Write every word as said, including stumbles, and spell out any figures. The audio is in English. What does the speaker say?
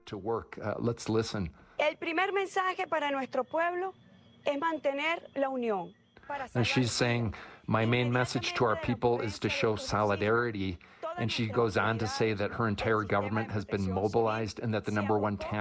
it to work. Uh, let's listen. El primer mensaje para nuestro pueblo es mantener la unión. And she's saying, my main message to our people is to show solidarity. And she goes on to say that her entire government has been mobilized and that the number one task